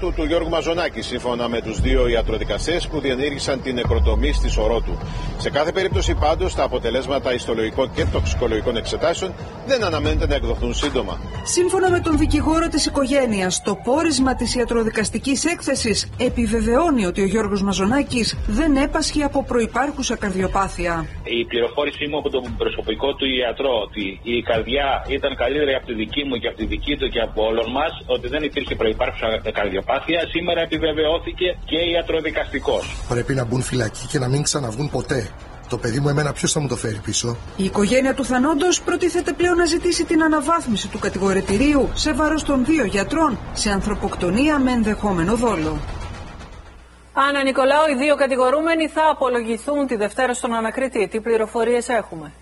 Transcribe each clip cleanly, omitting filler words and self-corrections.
θανάτου του Γιώργου Μαζονάκη, σύμφωνα με τους δύο ιατροδικαστές που διενήργησαν την νεκροτομή στη σωρό του. Σε κάθε περίπτωση πάντως τα αποτελέσματα ιστολογικών και τοξικολογικών εξετάσεων δεν αναμένεται να εκδοθούν σύντομα. Σύμφωνα με τον δικηγόρο της οικογένειας, το πόρισμα της ιατροδικαστικής έκθεσης επιβεβαιώνει ότι ο Γιώργος Μαζονάκης δεν έπασχε από προϋπάρχουσα καρδιοπάθεια. Η πληροφόρησή μου από τον προσωπικό του ιατρό ότι η καρδιά ήταν καλύτερη από τη δική μου και από τη δική του και από όλων μας, ότι δεν υπήρχε προϋπάρχουσα καρδιοπάθεια, σήμερα επιβεβαιώθηκε και ιατροδικαστικός. Πρέπει να μπουν φυλακή και να μην ξαναβγούν ποτέ. Το παιδί μου εμένα ποιος θα μου το φέρει πίσω? Η οικογένεια του θανόντος προτίθεται πλέον να ζητήσει την αναβάθμιση του κατηγορητηρίου σε βάρος των δύο γιατρών σε ανθρωποκτονία με ενδεχόμενο δόλο. Άννα Νικολάου, οι δύο κατηγορούμενοι θα απολογηθούν τη Δευτέρα στον ανακριτή. Τι πληροφορίες έχουμε?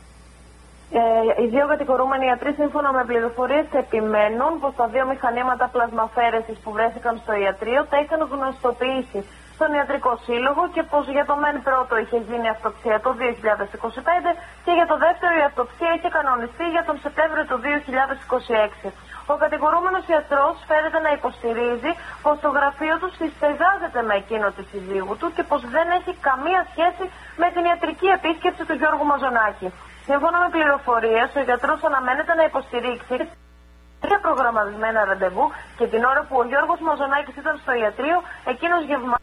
Οι δύο κατηγορούμενοι ιατροί, σύμφωνα με πληροφορίες, επιμένουν πως τα δύο μηχανήματα πλασμαφέρεσης που βρέθηκαν στο ιατρείο τα είχαν γνωστοποιήσει στον Ιατρικό Σύλλογο και πως για το μεν πρώτο είχε γίνει αυτοψία το 2025 και για το δεύτερο η αυτοψία είχε κανονιστεί για τον Σεπτέμβριο του 2026. Ο κατηγορούμενος ιατρός φαίνεται να υποστηρίζει πως το γραφείο του συστεγάζεται με εκείνο της συζύγου του και πως δεν έχει καμία σχέση με την ιατρική επίσκεψη του Γιώργου Μαζονάκη. Σύμφωνα με πληροφορίες, ο γιατρός αναμένεται να υποστηρίξει τρία προγραμματισμένα ραντεβού και την ώρα που ο Γιώργος Μαζονάκης ήταν στο ιατρείο, εκείνος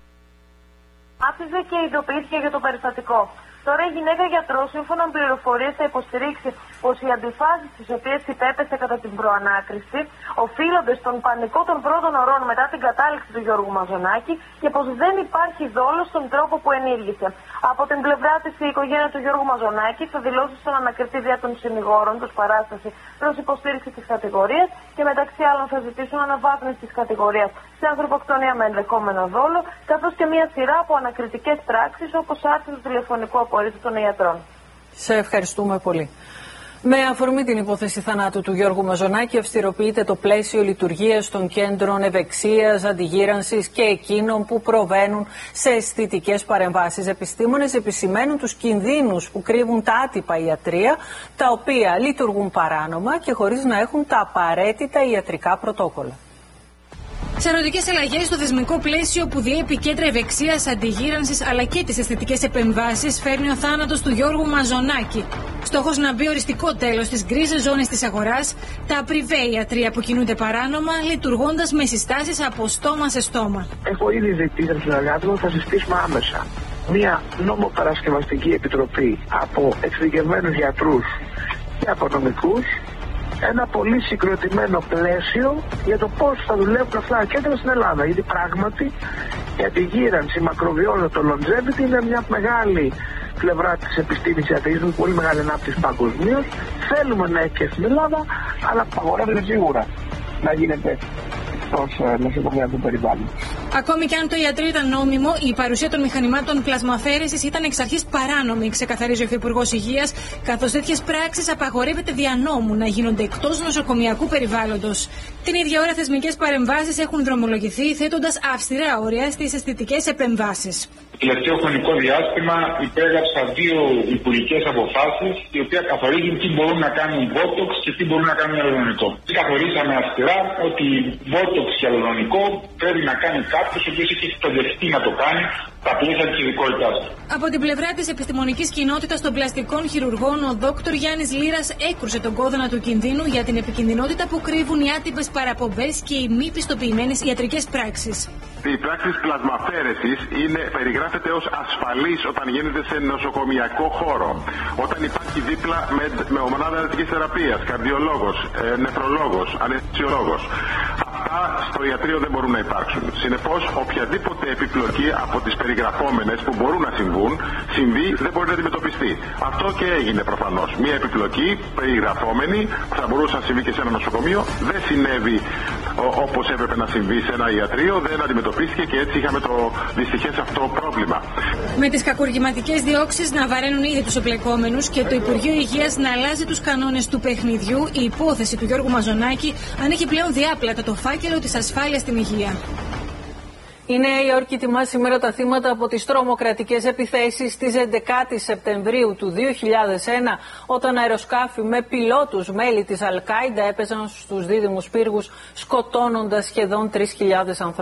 γευμάτιζε και ειδοποιήθηκε για το περιστατικό. Τώρα η γυναίκα γιατρός, σύμφωνα με πληροφορίες, θα υποστηρίξει πως οι αντιφάσεις τις οποίες υπέπεσε κατά την προανάκριση οφείλονται στον πανικό των πρώτων ωρών μετά την κατάληξη του Γιώργου Μαζονάκη και πως δεν υπάρχει δόλος στον τρόπο που ενήργησε. Από την πλευρά της, η οικογένεια του Γιώργου Μαζονάκη θα δηλώσει στον ανακριτή δια των συνηγόρων τους παράσταση προς υποστήριξη της κατηγορίας και μεταξύ άλλων θα ζητήσουν αναβάθμιση της κατηγορίας σε ανθρωποκτονία με ενδεχόμενο δόλο, καθώς και μια σειρά από ανακριτικές πράξεις όπως άρση του τηλεφωνικού απορρίτου των ιατρών. Σε ευχαριστούμε πολύ. Με αφορμή την υπόθεση θανάτου του Γιώργου Μαζονάκη, αυστηροποιείται το πλαίσιο λειτουργίας των κέντρων ευεξίας, αντιγύρανσης και εκείνων που προβαίνουν σε αισθητικές παρεμβάσεις. Επιστήμονες επισημαίνουν τους κινδύνους που κρύβουν τα άτυπα ιατρεία, τα οποία λειτουργούν παράνομα και χωρίς να έχουν τα απαραίτητα ιατρικά πρωτόκολλα. Σαρωτικές αλλαγές στο θεσμικό πλαίσιο που διέπει κέντρα ευεξίας, αντιγύρανσης αλλά και τις αισθητικές επεμβάσεις φέρνει ο θάνατος του Γιώργου Μαζονάκη. Στόχος να μπει οριστικό τέλος στις γκρίζες ζώνες της αγοράς, τα απριβέ ιατρεία που κινούνται παράνομα, λειτουργώντας με συστάσεις από στόμα σε στόμα. Έχω ήδη ζητήσει από τους συνεργάτες μου, θα συστήσουμε άμεσα μια νομοπαρασκευαστική επιτροπή από εξειδικευμένους γιατρούς και από νομικούς, ένα πολύ συγκροτημένο πλαίσιο για το πώς θα δουλεύουν αυτά τα κέντρα στην Ελλάδα. Γιατί πράγματι η αντιγύρανση, η μακροβιώνα, το longevity είναι μια μεγάλη πλευρά της επιστήμης ιατρικής, με πολύ μεγάλη ανάπτυξη παγκοσμίως. Θέλουμε να έχει και στην Ελλάδα, αλλά απαγορεύεται σίγουρα να γίνεται εκτός νοσοκομιακού περιβάλλοντος. Ακόμη και αν το ιατρείο ήταν νόμιμο, η παρουσία των μηχανημάτων πλασμαφέρεσης ήταν εξ αρχής παράνομη, ξεκαθαρίζει ο Υφυπουργός Υγείας, καθώς τέτοιες πράξεις απαγορεύεται δια νόμου να γίνονται εκτός νοσοκομιακού περιβάλλοντος. Την ίδια ώρα, θεσμικές παρεμβάσεις έχουν δρομολογηθεί, θέτοντας αυστηρά όρια στις αισθητικές επεμβάσεις. Το τελευταίο χρονικό διάστημα υπέγραψα δύο υπουργικές αποφάσεις, οι οποίες καθορίζουν τι μπορούν να κάνουν Botox και τι μπορούν να κάνουν υαλουρονικό. Καθορίσαμε αυστηρά ότι Botox και υαλουρονικό πρέπει να κάνει κάποιος ο οποίος έχει εκπαιδευτεί να το κάνει στα πλαίσια της ειδικότητάς του. Από την πλευρά της επιστημονικής κοινότητας των πλαστικών χειρουργών, ο Δόκτωρ Γιάννης Λύρας έκρουσε τον κόδωνα του κινδύνου για την επικινδυνότητα που κρύβουν οι άτυπες παραπομπές και οι μη πιστοποιημένες ιατρικές πράξεις. Η πράξη πλασμαφέρεσης περιγράφεται ως ασφαλής όταν γίνεται σε νοσοκομιακό χώρο. Όταν υπάρχει δίπλα με μονάδα ενεργειακής θεραπείας, καρδιολόγος, νεφρολόγος, αναισθησιολόγος. Αυτά στο ιατρείο δεν μπορούν να υπάρξουν. Συνεπώς, οποιαδήποτε επιπλοκή από τις περιγραφόμενες που μπορούν να συμβεί, δεν μπορεί να αντιμετωπιστεί. Αυτό και έγινε προφανώς. Μια επιπλοκή περιγραφόμενη που θα μπορούσε να συμβεί και σε ένα νοσοκομείο, δεν συνέβη όπως έπρεπε να συμβεί σε ένα ιατρείο, δεν αντιμετωπίστηκε και έτσι είχαμε το δυστυχές αυτό πρόβλημα. Με τις κακουργηματικές διώξεις να βαραίνουν ήδη τους εμπλεκόμενους και το Υπουργείο Υγείας να αλλάζει τους κανόνες του παιχνιδιού, η υπόθεση του Γιώργου Μαζονάκη ανέχει πλέον διάπλατα το φάκελο της ασφάλειας στην υγεία. Η Νέα Υόρκη τιμά σήμερα τα θύματα από τις τρομοκρατικές επιθέσεις της 11ης Σεπτεμβρίου του 2001, όταν αεροσκάφη με πιλότους μέλη της Αλ-Κάιντα έπεσαν στους δίδυμους πύργους, σκοτώνοντας σχεδόν 3.000 ανθρώπους.